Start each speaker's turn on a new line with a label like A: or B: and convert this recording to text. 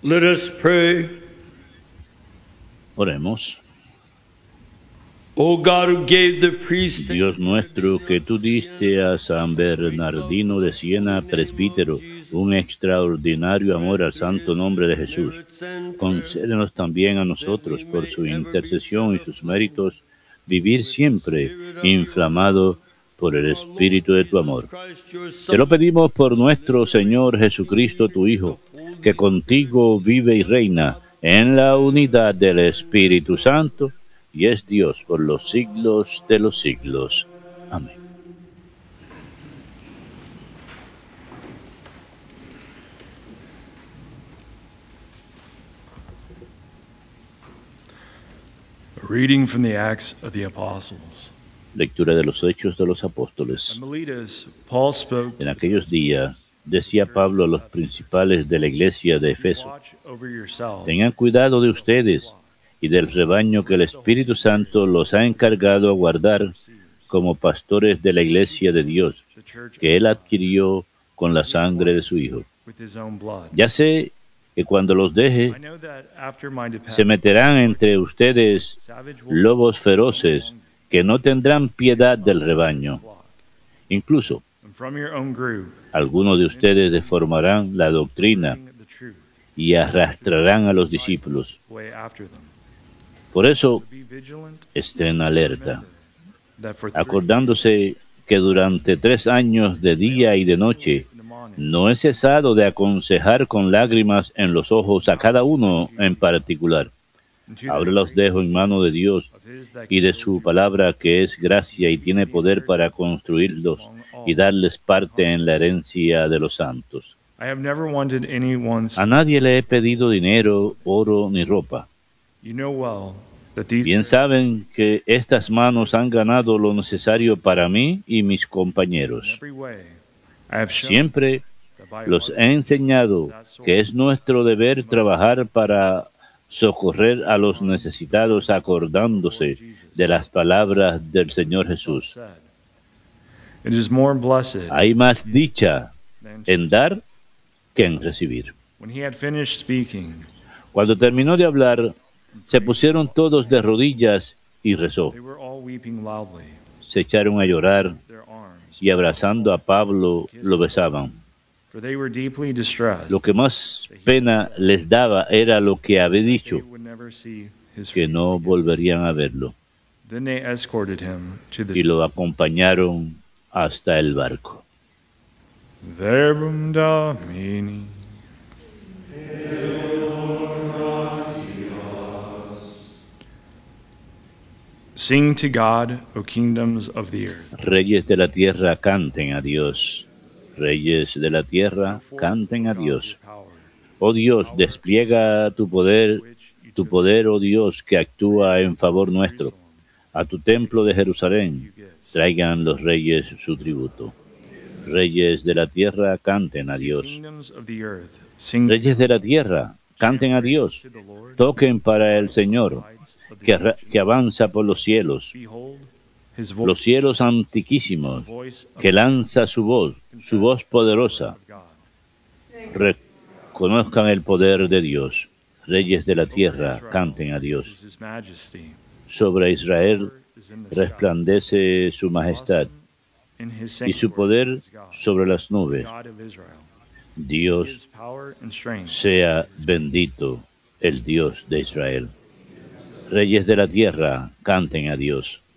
A: Let us pray.
B: Oremos.
A: O God, who gave the priest
B: Dios nuestro, que tú diste a San Bernardino de Siena, presbítero, un extraordinario amor al santo nombre de Jesús, concédenos también a nosotros, por su intercesión y sus méritos, vivir siempre inflamado por el espíritu de tu amor. Te lo pedimos por nuestro Señor Jesucristo, tu Hijo, que contigo vive y reina en la unidad del Espíritu Santo, y es Dios por los siglos de los siglos. Amén.
C: A reading from the Acts of the Apostles.
B: Lectura de los Hechos de los Apóstoles.
C: At Miletus, Paul spoke
B: En
C: to
B: aquellos días, decía Pablo a los principales de la iglesia de Efeso:
C: watch over yourselves.
B: tengan cuidado de ustedes y del rebaño que el Espíritu Santo los ha encargado a guardar como pastores de la iglesia de Dios,
C: The church
B: que él adquirió con la sangre de su Hijo.
C: with his own blood.
B: Ya sé que cuando los deje,
C: I know that after my
B: se
C: departure,
B: meterán entre ustedes
C: savage wolves
B: lobos feroces que no tendrán piedad del rebaño.
C: flock.
B: Incluso
C: And from your own group,
B: algunos de ustedes deformarán la doctrina
C: bring the truth
B: y arrastrarán a los discípulos.
C: way after them.
B: Por eso,
C: Be vigilant,
B: estén alerta,
C: that for 3
B: acordándose que durante 3 años de día y de noche no he cesado de aconsejar con lágrimas en los ojos a cada uno en particular. Ahora los dejo en mano de Dios y de su palabra, que es gracia y tiene poder para construirlos y darles parte en la herencia de los santos.
C: I have never wanted anyone's.
B: A nadie le he pedido dinero, oro ni ropa.
C: You know well that these
B: Bien saben que estas manos han ganado lo necesario para mí y mis
C: in
B: compañeros.
C: every way I have shown
B: Siempre
C: that by
B: los
C: what
B: he enseñado que es nuestro deber trabajar para socorrer a los necesitados, acordándose de las palabras del Señor Jesús.
C: said. It is more blessed
B: Hay más dicha
C: than
B: en dar que en recibir.
C: When he had finished speaking,
B: Cuando terminó de hablar, se pusieron todos de rodillas y rezó.
C: they were all weeping loudly,
B: Se echaron a llorar
C: their arms,
B: y abrazando a Pablo lo besaban.
C: for they were deeply distressed.
B: Lo que más pena les daba era lo que había
C: They
B: dicho,
C: would never see his
B: que
C: face
B: no
C: again.
B: volverían a verlo,
C: Then they escorted him to the
B: y lo acompañaron hasta el barco.
C: Verbum Domini. Sing to God, O kingdoms of the earth.
B: Reyes de la tierra, canten a Dios. Reyes de la tierra, canten a Dios. Oh Dios, despliega tu poder, oh Dios, que actúa en favor nuestro. A tu templo de Jerusalén, traigan los reyes su tributo. Reyes de la tierra, canten a Dios.
C: Kingdoms of the earth, sing
B: Reyes de la tierra, canten a Dios.
C: to the Lord.
B: Toquen para el Señor, que avanza por los cielos,
C: Behold, his
B: los
C: voice,
B: cielos antiquísimos,
C: voice of
B: que lanza su voz poderosa.
C: God.
B: Reconozcan el poder de Dios. Reyes de la tierra, canten a
C: Is
B: Dios.
C: his majesty.
B: Sobre Israel
C: Is in the sky.
B: resplandece su majestad
C: In his
B: y su
C: sanctuary
B: poder
C: is God,
B: sobre las nubes.
C: God of Israel.
B: Dios
C: His power and strength.
B: sea bendito, el Dios de Israel. Reyes de la tierra, canten a Dios.